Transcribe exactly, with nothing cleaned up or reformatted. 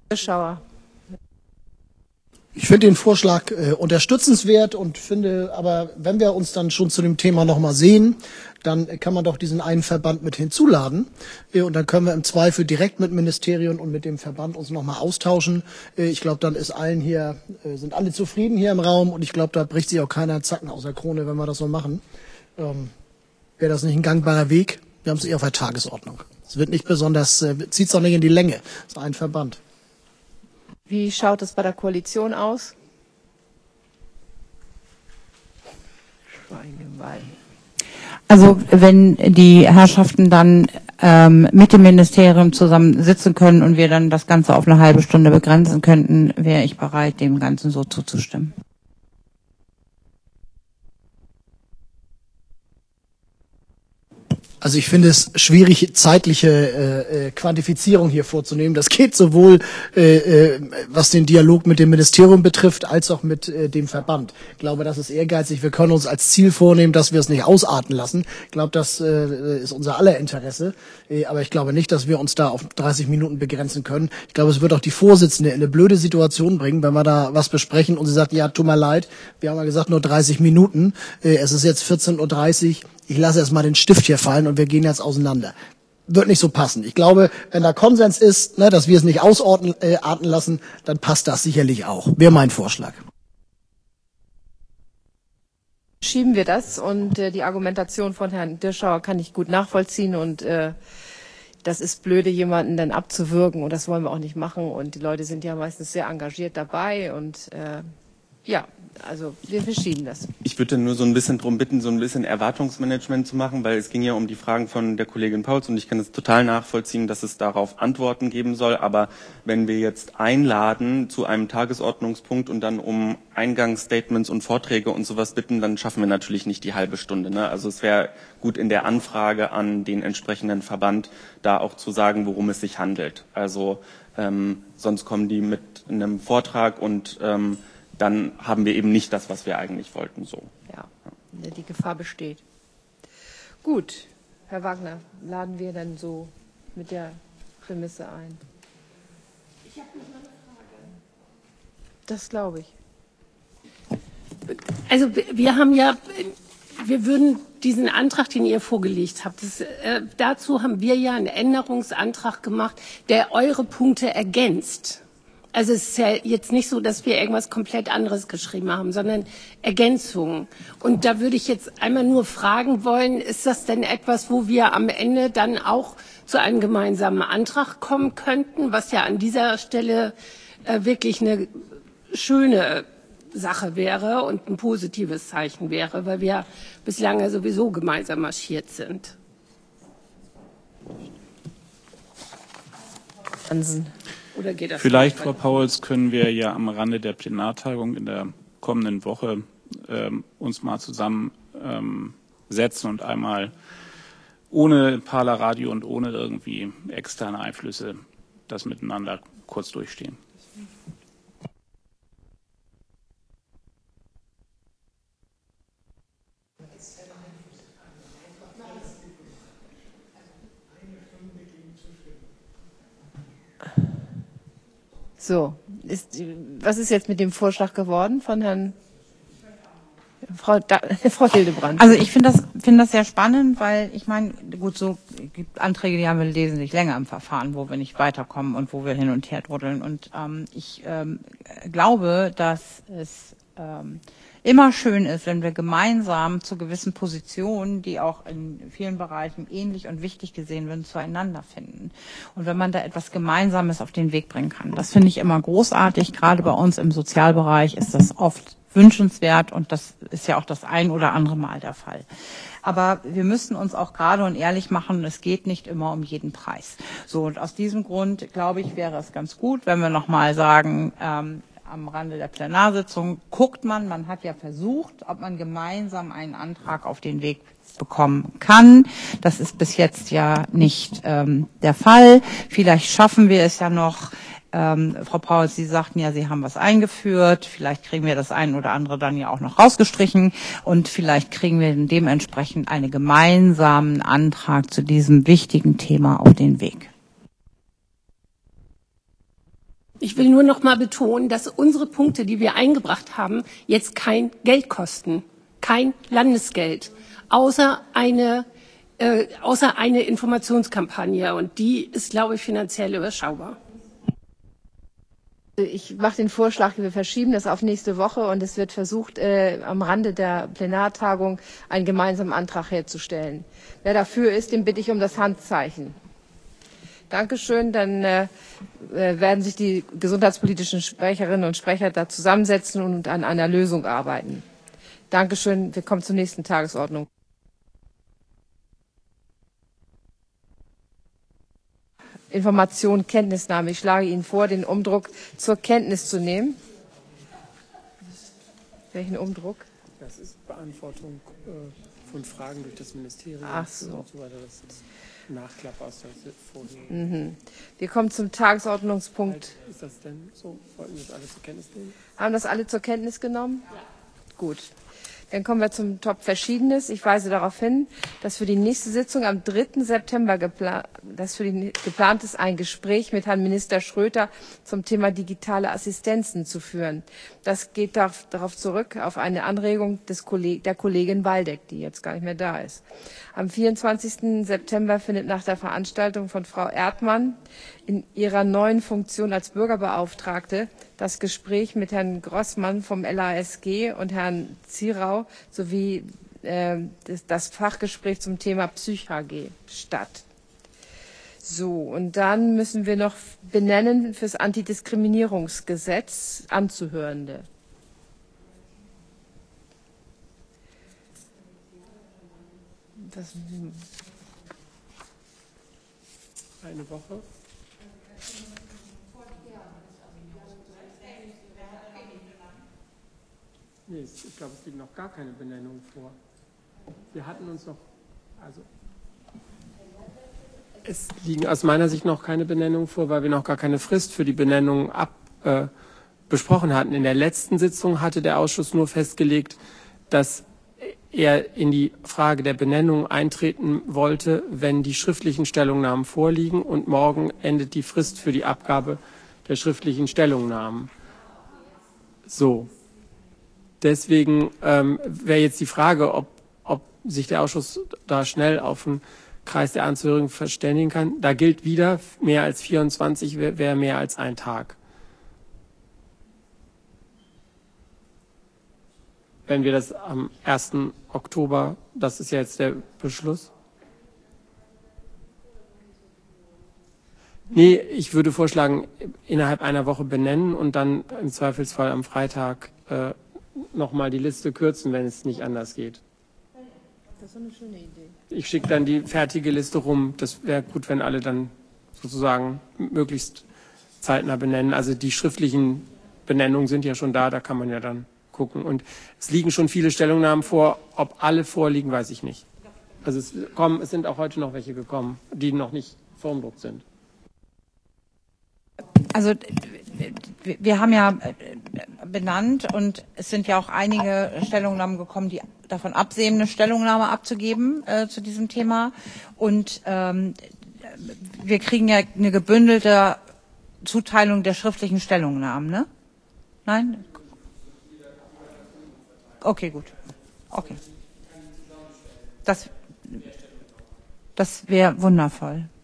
Schauer. Ich finde den Vorschlag äh, unterstützenswert und finde, aber wenn wir uns dann schon zu dem Thema nochmal sehen, dann kann man doch diesen einen Verband mit hinzuladen äh, und dann können wir im Zweifel direkt mit Ministerium und mit dem Verband uns nochmal austauschen. Äh, ich glaube, dann ist allen hier, äh, sind alle zufrieden hier im Raum und ich glaube, da bricht sich auch keiner Zacken aus der Krone, wenn wir das so machen. Ähm, Wäre das nicht ein gangbarer Weg? Wir haben es eher auf der Tagesordnung. Es wird nicht besonders, äh, zieht es auch nicht in die Länge. Es ist ein Verband. Wie schaut es bei der Koalition aus? Schweigeweil. Also wenn die Herrschaften dann ähm, mit dem Ministerium zusammen sitzen können und wir dann das Ganze auf eine halbe Stunde begrenzen könnten, wäre ich bereit, dem Ganzen so zuzustimmen. Also ich finde es schwierig, zeitliche äh, Quantifizierung hier vorzunehmen. Das geht sowohl, äh, äh, was den Dialog mit dem Ministerium betrifft, als auch mit äh, dem Verband. Ich glaube, das ist ehrgeizig. Wir können uns als Ziel vornehmen, dass wir es nicht ausarten lassen. Ich glaube, das äh, ist unser aller Interesse. Äh, aber ich glaube nicht, dass wir uns da auf dreißig Minuten begrenzen können. Ich glaube, es wird auch die Vorsitzende in eine blöde Situation bringen, wenn wir da was besprechen und sie sagt, ja, tut mir leid, wir haben ja gesagt, nur dreißig Minuten. Äh, es ist jetzt vierzehn Uhr dreißig. Ich lasse erst mal den Stift hier fallen und wir gehen jetzt auseinander. Wird nicht so passen. Ich glaube, wenn da Konsens ist, ne, dass wir es nicht ausarten äh, arten lassen, dann passt das sicherlich auch. Wäre mein Vorschlag. Schieben wir das und äh, die Argumentation von Herrn Dirschauer kann ich gut nachvollziehen und äh, das ist blöde, jemanden dann abzuwürgen und das wollen wir auch nicht machen und die Leute sind ja meistens sehr engagiert dabei und äh, ja, also wir verschieben das. Ich würde nur so ein bisschen darum bitten, so ein bisschen Erwartungsmanagement zu machen, weil es ging ja um die Fragen von der Kollegin Pauls und ich kann es total nachvollziehen, dass es darauf Antworten geben soll. Aber wenn wir jetzt einladen zu einem Tagesordnungspunkt und dann um Eingangsstatements und Vorträge und sowas bitten, dann schaffen wir natürlich nicht die halbe Stunde. Ne? Also es wäre gut in der Anfrage an den entsprechenden Verband da auch zu sagen, worum es sich handelt. Also ähm, sonst kommen die mit einem Vortrag und ähm, dann haben wir eben nicht das, was wir eigentlich wollten. So. Ja, die Gefahr besteht. Gut, Herr Wagner, laden wir dann so mit der Prämisse ein. Ich habe noch eine Frage. Das glaube ich. Also wir haben ja, wir würden diesen Antrag, den ihr vorgelegt habt, das, äh, dazu haben wir ja einen Änderungsantrag gemacht, der eure Punkte ergänzt. Also es ist ja jetzt nicht so, dass wir irgendwas komplett anderes geschrieben haben, sondern Ergänzungen. Und da würde ich jetzt einmal nur fragen wollen, ist das denn etwas, wo wir am Ende dann auch zu einem gemeinsamen Antrag kommen könnten, was ja an dieser Stelle äh, wirklich eine schöne Sache wäre und ein positives Zeichen wäre, weil wir bislang ja sowieso gemeinsam marschiert sind. Hansen. Oder geht das Vielleicht, Frau Pauls, können wir ja am Rande der Plenartagung in der kommenden Woche ähm, uns mal zusammen ähm, setzen und einmal ohne Parler-Radio und ohne irgendwie externe Einflüsse das miteinander kurz durchstehen. So, ist, was ist jetzt mit dem Vorschlag geworden von Herrn Frau, da, Frau Hildebrand? Also ich finde das, finde das sehr spannend, weil ich meine, gut, so gibt Anträge, die haben wir wesentlich länger im Verfahren, wo wir nicht weiterkommen und wo wir hin und her druddeln. Und ähm, ich ähm, glaube, dass es ähm, immer schön ist, wenn wir gemeinsam zu gewissen Positionen, die auch in vielen Bereichen ähnlich und wichtig gesehen werden, zueinander finden. Und wenn man da etwas Gemeinsames auf den Weg bringen kann. Das finde ich immer großartig. Gerade bei uns im Sozialbereich ist das oft wünschenswert und das ist ja auch das ein oder andere Mal der Fall. Aber wir müssen uns auch gerade und ehrlich machen, es geht nicht immer um jeden Preis. So, und aus diesem Grund, glaube ich, wäre es ganz gut, wenn wir nochmal sagen, ähm, am Rande der Plenarsitzung guckt man, man hat ja versucht, ob man gemeinsam einen Antrag auf den Weg bekommen kann. Das ist bis jetzt ja nicht ähm, der Fall. Vielleicht schaffen wir es ja noch. Ähm, Frau Pauls, Sie sagten ja, Sie haben was eingeführt. Vielleicht kriegen wir das ein oder andere dann ja auch noch rausgestrichen. Und vielleicht kriegen wir dementsprechend einen gemeinsamen Antrag zu diesem wichtigen Thema auf den Weg. Ich Ich will nur noch mal betonen, dass unsere Punkte, die wir eingebracht haben, jetzt kein Geld kosten, kein Landesgeld, außer eine, äh, außer eine Informationskampagne. Und die ist, glaube ich, finanziell überschaubar. Ich mache den Vorschlag, wir verschieben das auf nächste Woche und es wird versucht, äh, am Rande der Plenartagung einen gemeinsamen Antrag herzustellen. Wer dafür ist, den bitte ich um das Handzeichen. Dankeschön. Dann äh, werden sich die gesundheitspolitischen Sprecherinnen und Sprecher da zusammensetzen und an einer Lösung arbeiten. Dankeschön. Wir kommen zur nächsten Tagesordnung. Information, Kenntnisnahme. Ich schlage Ihnen vor, den Umdruck zur Kenntnis zu nehmen. Welchen Umdruck? Das ist Beantwortung äh, von Fragen durch das Ministerium. Ach so. Und so weiter. Das ist Nachklapp aus der vorherigen. Mhm. Wir kommen zum Tagesordnungspunkt. Ist das denn so? Wollten wir das alle zur Kenntnis nehmen? Haben das alle zur Kenntnis genommen? Ja. Gut. Dann kommen wir zum Top Verschiedenes. Ich weise darauf hin, dass für die nächste Sitzung am dritten September geplant, dass für die, geplant ist, ein Gespräch mit Herrn Minister Schröter zum Thema digitale Assistenzen zu führen. Das geht darauf, darauf zurück, auf eine Anregung des Kolleg der Kollegin Waldeck, die jetzt gar nicht mehr da ist. Am vierundzwanzigsten September findet nach der Veranstaltung von Frau Erdmann in ihrer neuen Funktion als Bürgerbeauftragte das Gespräch mit Herrn Grossmann vom L A S G und Herrn Zierau sowie äh, das, das Fachgespräch zum Thema Psych-H G statt. So, und dann müssen wir noch benennen fürs Antidiskriminierungsgesetz Anzuhörende. Das, Eine Woche. Nee, ich glaube, es liegt noch gar keine Benennung vor. Wir hatten uns noch, also es liegen aus meiner Sicht noch keine Benennungen vor, weil wir noch gar keine Frist für die Benennung ab, äh, besprochen hatten. In der letzten Sitzung hatte der Ausschuss nur festgelegt, dass er in die Frage der Benennung eintreten wollte, wenn die schriftlichen Stellungnahmen vorliegen, und morgen endet die Frist für die Abgabe der schriftlichen Stellungnahmen. So. Deswegen ähm, wäre jetzt die Frage, ob, ob sich der Ausschuss da schnell auf den Kreis der Anzuhörigen verständigen kann. Da gilt wieder, mehr als vierundzwanzig wäre wär mehr als ein Tag. Wenn wir das am ersten Oktober, das ist ja jetzt der Beschluss. Nee, ich würde vorschlagen, innerhalb einer Woche benennen und dann im Zweifelsfall am Freitag äh, nochmal die Liste kürzen, wenn es nicht anders geht. Das ist eine schöne Idee. Ich schicke dann die fertige Liste rum. Das wäre gut, wenn alle dann sozusagen möglichst zeitnah benennen. Also die schriftlichen Benennungen sind ja schon da, da kann man ja dann gucken. Und es liegen schon viele Stellungnahmen vor. Ob alle vorliegen, weiß ich nicht. Also es, kommen, es sind auch heute noch welche gekommen, die noch nicht vorgedruckt sind. Also wir haben ja benannt und es sind ja auch einige Stellungnahmen gekommen, die davon absehen, eine Stellungnahme abzugeben äh, zu diesem Thema. Und ähm, wir kriegen ja eine gebündelte Zuteilung der schriftlichen Stellungnahmen, ne? Nein? Okay, gut. Okay. Das, das wäre wundervoll.